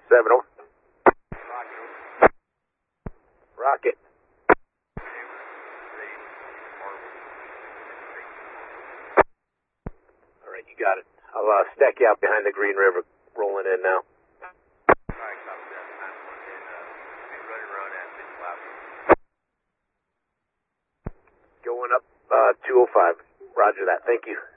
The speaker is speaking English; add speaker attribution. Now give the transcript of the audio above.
Speaker 1: 7 over. Rocket. All right, you got it. I'll stack you out behind the Green River, rolling in now. Going up 205. Roger that. Thank you.